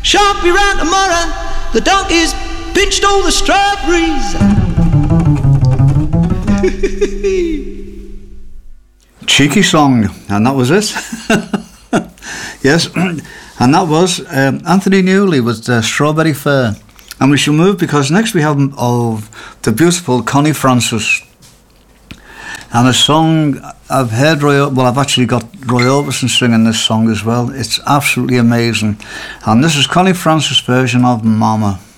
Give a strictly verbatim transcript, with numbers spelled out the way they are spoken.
Sharp be round tomorrow, the donkeys pinched all the strawberries. Cheeky song, and that was it. Yes, and that was um, Anthony Newley with uh, Strawberry Fair. And we shall move because next we have of the beautiful Connie Francis. And a song I've heard Roy, well I've actually got Roy Orbison singing this song as well. It's absolutely amazing. And this is Connie Francis' version of Mama.